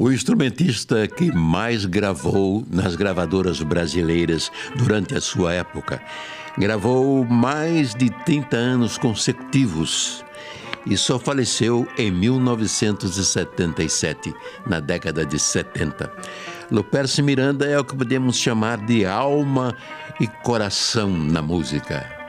O instrumentista que mais gravou nas gravadoras brasileiras durante a sua época. Gravou mais de 30 anos consecutivos e só faleceu em 1977, na década de 70. Lupercio Miranda é o que podemos chamar de alma e coração na música.